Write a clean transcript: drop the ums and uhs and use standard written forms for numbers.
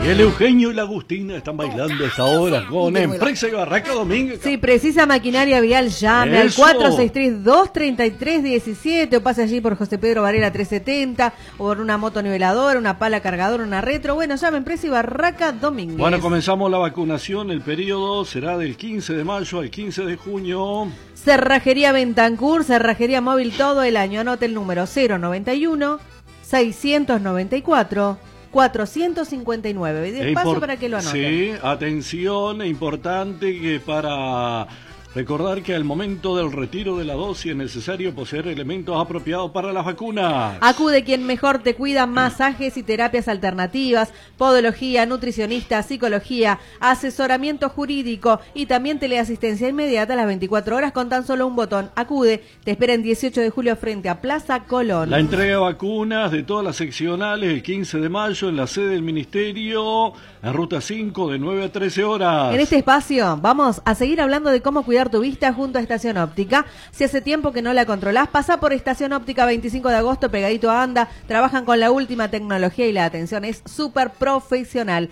Y el Eugenio y la Agustina están bailando a esta hora con Empresa y Barraca Domínguez. Sí, precisa maquinaria vial, llame al 463-233-17 o pase allí por José Pedro Varela 370 o por una moto niveladora, una pala cargadora, una retro. Bueno, llame Empresa y Barraca Domínguez. Bueno, comenzamos la vacunación. El periodo será del 15 de mayo al 15 de junio. Cerrajería Bentancur, cerrajería móvil todo el año. Anote el número 091-694-459. Despacio para que lo anote. Sí, atención, importante que para recordar que al momento del retiro de la dosis es necesario poseer elementos apropiados para las vacunas. Acude quien mejor te cuida, masajes y terapias alternativas, podología, nutricionista, psicología, asesoramiento jurídico y también teleasistencia inmediata a las 24 horas con tan solo un botón. Acude, te espera en 18 de julio frente a Plaza Colón. La entrega de vacunas de todas las seccionales el 15 de mayo en la sede del Ministerio, en Ruta 5 de 9 a 13 horas. En este espacio vamos a seguir hablando de cómo cuidar tu vista junto a Estación Óptica. Si hace tiempo que no la controlás, pasa por Estación Óptica 25 de agosto, pegadito a Anda. Trabajan con la última tecnología y la atención es súper profesional.